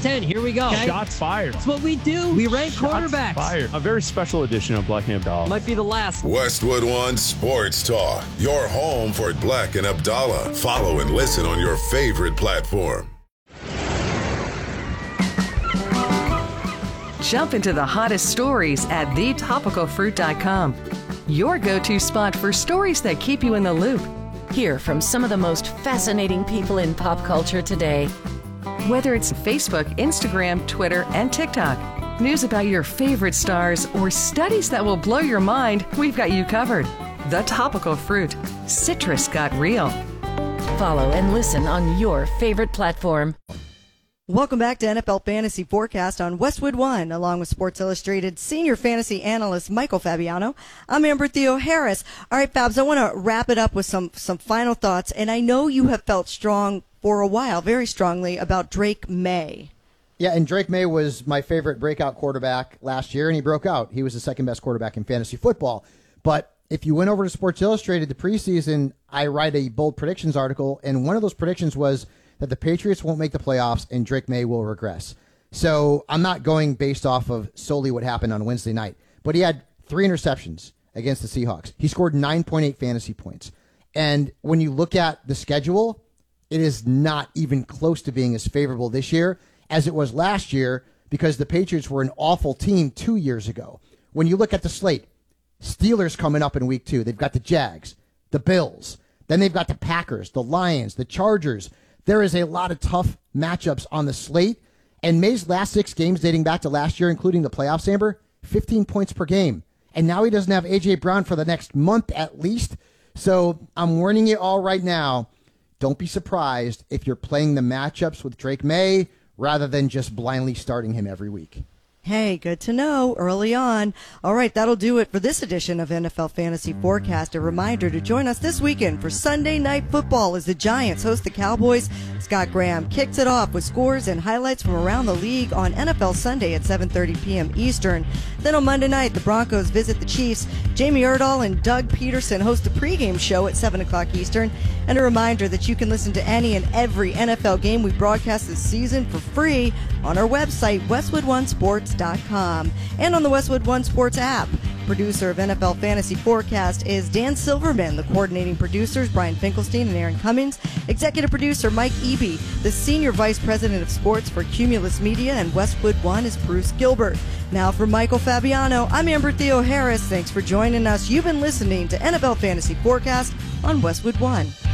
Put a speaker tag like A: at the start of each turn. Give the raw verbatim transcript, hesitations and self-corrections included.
A: ten. Here we go. Okay?
B: Shots fired.
A: That's what we do. We rank
B: Shots
A: quarterbacks.
B: Fired. A very special edition of Black and Abdallah.
A: Might be the last.
C: Westwood One Sports Talk. Your home for Black and Abdallah. Follow and listen on your favorite platform.
D: Jump into the hottest stories at the topical fruit dot com. Your go-to spot for stories that keep you in the loop.
E: Hear from some of the most fascinating people in pop culture today.
D: Whether it's Facebook, Instagram, Twitter, and TikTok, news about your favorite stars, or studies that will blow your mind, we've got you covered. The Topical Fruit. Citrus got real.
E: Follow and listen on your favorite platform.
F: Welcome back to N F L Fantasy Forecast on Westwood One, along with Sports Illustrated senior fantasy analyst Michael Fabiano. I'm Amber Theo Harris. All right, Fabs, I want to wrap it up with some, some final thoughts, and I know you have felt strong for a while, very strongly, about Drake May.
G: Yeah, and Drake May was my favorite breakout quarterback last year, and he broke out. He was the second best quarterback in fantasy football. But if you went over to Sports Illustrated the preseason, I write a bold predictions article, and one of those predictions was that the Patriots won't make the playoffs and Drake May will regress. So I'm not going based off of solely what happened on Wednesday night, but he had three interceptions against the Seahawks. He scored nine point eight fantasy points. And when you look at the schedule, it is not even close to being as favorable this year as it was last year, because the Patriots were an awful team two years ago. When you look at the slate, Steelers coming up in week two. They've got the Jags, the Bills. Then they've got the Packers, the Lions, the Chargers. There is a lot of tough matchups on the slate. And May's last six games dating back to last year, including the playoffs, Amber, fifteen points per game. And now he doesn't have A J. Brown for the next month at least. So I'm warning you all right now. Don't be surprised if you're playing the matchups with Drake May rather than just blindly starting him every week.
F: Hey, good to know early on. All right, that'll do it for this edition of N F L Fantasy Forecast. A reminder to join us this weekend for Sunday Night Football as the Giants host the Cowboys. Scott Graham kicks it off with scores and highlights from around the league on N F L Sunday at seven thirty p.m. Eastern. Then on Monday night, the Broncos visit the Chiefs. Jamie Erdahl and Doug Peterson host a pregame show at seven o'clock Eastern. And a reminder that you can listen to any and every N F L game we broadcast this season for free on our website, westwood one sports dot com, and on the Westwood One Sports app. Producer of N F L Fantasy Forecast is Dan Silverman. The coordinating producers, Brian Finkelstein and Aaron Cummings. Executive producer, Mike Eby. The senior vice president of sports for Cumulus Media and Westwood One is Bruce Gilbert. Now for Michael Fabiano, I'm Amber Theo Harris. Thanks for joining us. You've been listening to N F L Fantasy Forecast on Westwood One.